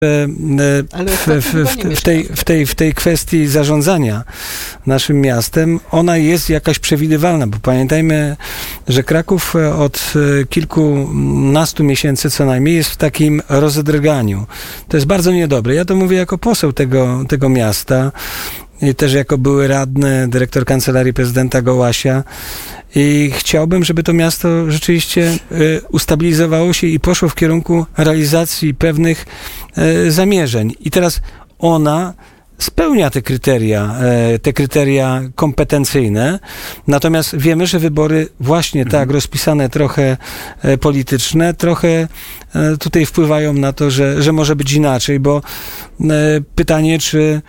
w tej kwestii zarządzania naszym miastem, ona jest jakaś przewidywalna, bo pamiętajmy, że Kraków od kilkunastu miesięcy co najmniej jest w takim rozedrganiu. To jest bardzo niedobre. Ja to mówię jako poseł tego miasta i też jako były radny, dyrektor Kancelarii Prezydenta Gołasia. I chciałbym, żeby to miasto rzeczywiście ustabilizowało się i poszło w kierunku realizacji pewnych zamierzeń. I teraz ona spełnia te kryteria kompetencyjne, natomiast wiemy, że wybory właśnie tak rozpisane, trochę polityczne, trochę tutaj wpływają na to, że może być inaczej, bo pytanie, czy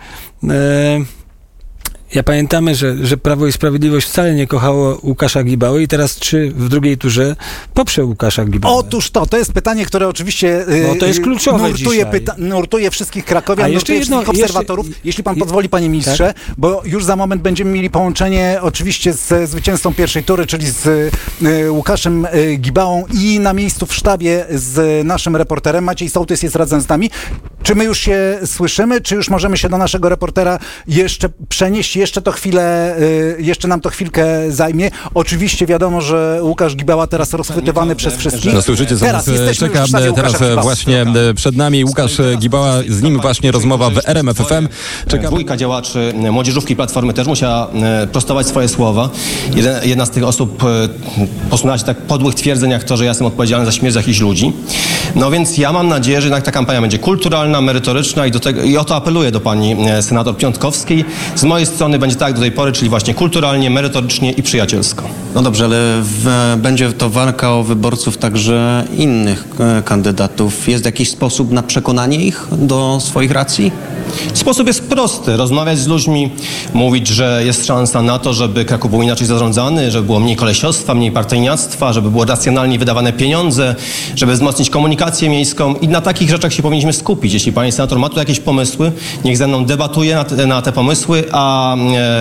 pamiętamy, że Prawo i Sprawiedliwość wcale nie kochało Łukasza Gibały i teraz czy w drugiej turze poprze Łukasza Gibałę? Otóż to jest pytanie, które oczywiście to jest kluczowe nurtuje wszystkich krakowian, nurtuje wszystkich obserwatorów. Jeśli pan pozwoli, panie ministrze, tak? Bo już za moment będziemy mieli połączenie oczywiście z zwycięzcą pierwszej tury, czyli z Łukaszem Gibałą i na miejscu w sztabie z naszym reporterem. Maciej Sołtys jest razem z nami. Czy my już się słyszymy, czy już możemy się do naszego reportera jeszcze przenieść? Jeszcze nam to chwilkę zajmie. Oczywiście wiadomo, że Łukasz Gibała teraz rozchwytywany przez wszystkich. No słyszycie, co nas czeka teraz właśnie przed nami Łukasz Gibała, z nim właśnie rozmowa w RMF FM. Dwójka działaczy młodzieżówki Platformy też musiała prostować swoje słowa. Jedna z tych osób posunęła się tak podłych twierdzeń, jak to, że ja jestem odpowiedzialny za śmierć jakichś ludzi. No więc ja mam nadzieję, że jednak ta kampania będzie kulturalna, merytoryczna i o to apeluję do pani senator Piątkowskiej. Z mojej strony będzie tak jak do tej pory, czyli właśnie kulturalnie, merytorycznie i przyjacielsko. No dobrze, ale będzie to walka o wyborców także innych kandydatów. Jest jakiś sposób na przekonanie ich do swoich racji? Sposób jest prosty. Rozmawiać z ludźmi, mówić, że jest szansa na to, żeby Kraków był inaczej zarządzany, żeby było mniej kolesiostwa, mniej partyjniactwa, żeby było racjonalnie wydawane pieniądze, żeby wzmocnić komunikację miejską i na takich rzeczach się powinniśmy skupić. Jeśli pani senator ma tu jakieś pomysły, niech ze mną debatuje na te pomysły, a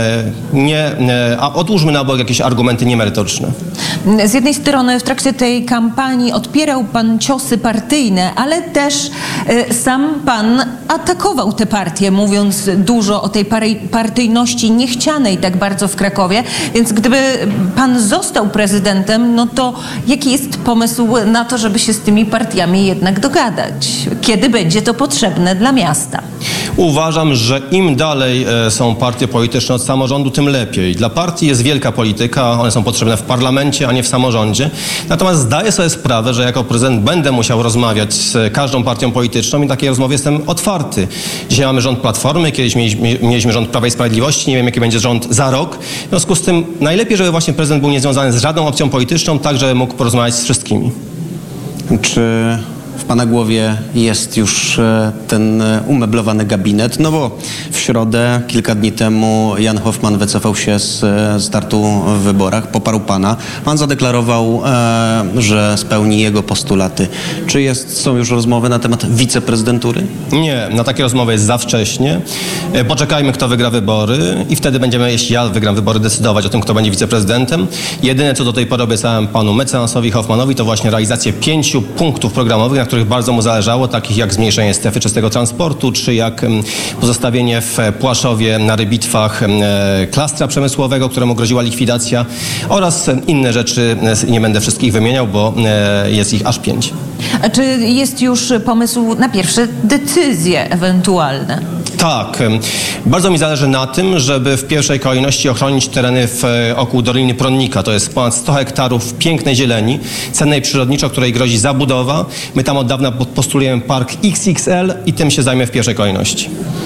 odłóżmy na bok jakieś argumenty niemerytoryczne. Z jednej strony w trakcie tej kampanii odpierał pan ciosy partyjne, ale też sam pan atakował te partie, mówiąc dużo o tej partyjności niechcianej tak bardzo w Krakowie. Więc gdyby pan został prezydentem, no to jaki jest pomysł na to, żeby się z tymi partiami jednak dogadać? Kiedy będzie to potrzebne dla miasta? Uważam, że im dalej są partie polityczne od samorządu, tym lepiej. Dla partii jest wielka polityka, one są potrzebne w parlamencie, a nie w samorządzie. Natomiast zdaję sobie sprawę, że jako prezydent będę musiał rozmawiać z każdą partią polityczną i takiej rozmowie jestem otwarty. Dzisiaj mamy rząd Platformy, kiedyś mieliśmy rząd Prawa i Sprawiedliwości, nie wiem jaki będzie rząd za rok. W związku z tym najlepiej, żeby właśnie prezydent był niezwiązany z żadną opcją polityczną, tak żeby mógł porozmawiać z wszystkimi. Czy w pana głowie jest już ten umeblowany gabinet? No bo w środę, kilka dni temu Jan Hoffman wycofał się z startu w wyborach, poparł pana. Pan zadeklarował, że spełni jego postulaty. Czy są już rozmowy na temat wiceprezydentury? Nie, na takie rozmowy jest za wcześnie. Poczekajmy, kto wygra wybory i wtedy będziemy, jeśli ja wygram wybory, decydować o tym, kto będzie wiceprezydentem. Jedyne, co do tej pory obiecałem panu mecenasowi Hoffmanowi, to właśnie realizację 5 punktów programowych, na których bardzo mu zależało, takich jak zmniejszenie strefy czystego transportu, czy jak pozostawienie w Płaszowie na Rybitwach klastra przemysłowego, któremu groziła likwidacja oraz inne rzeczy. Nie będę wszystkich wymieniał, bo jest ich aż 5. A czy jest już pomysł na pierwsze decyzje ewentualne? Tak. Bardzo mi zależy na tym, żeby w pierwszej kolejności ochronić tereny wokół Doliny Pronnika. To jest ponad 100 hektarów pięknej zieleni, cennej przyrodniczo, której grozi zabudowa. My tam od dawna postulujemy park XXL i tym się zajmę w pierwszej kolejności.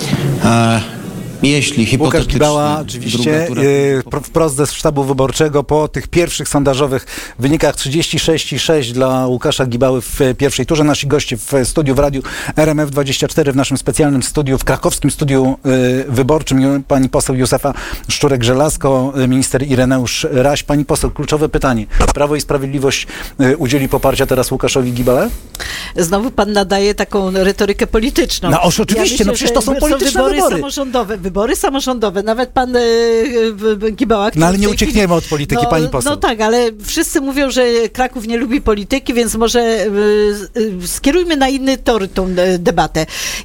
Jeśli hipotetycznie... Łukasz Gibała oczywiście wprost ze sztabu wyborczego po tych pierwszych sondażowych wynikach 36,6 dla Łukasza Gibały w pierwszej turze. Nasi goście w studiu w Radiu RMF24 w naszym specjalnym studiu, w krakowskim studiu wyborczym. Pani poseł Józefa Szczurek-Żelazko, minister Ireneusz Raś. Pani poseł, kluczowe pytanie. Prawo i Sprawiedliwość udzieli poparcia teraz Łukaszowi Gibale? Znowu pan nadaje taką retorykę polityczną. No oczywiście, myślę, przecież to są polityczne wybory. Samorządowe. wybory samorządowe. Nawet pan Gibała... No ale nie uciekniemy od polityki, pani poseł. No tak, ale wszyscy mówią, że Kraków nie lubi polityki, więc może skierujmy na inny tor tą debatę.